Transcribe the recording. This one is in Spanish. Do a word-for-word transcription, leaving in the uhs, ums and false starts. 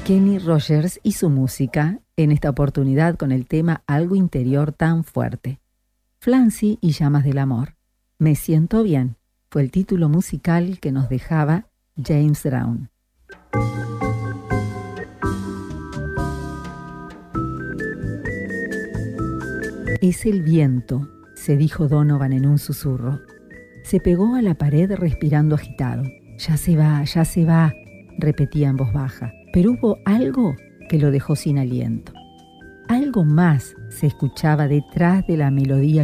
Kenny Rogers y su música, en esta oportunidad con el tema Algo Interior Tan Fuerte. Flancy y Llamas del Amor. Me Siento Bien fue el título musical que nos dejaba James Brown. Es el viento, se dijo Donovan en un susurro. Se pegó a la pared respirando agitado. Ya se va, ya se va, repetía en voz baja. Pero hubo algo que lo dejó sin aliento. Algo más se escuchaba detrás de la melodía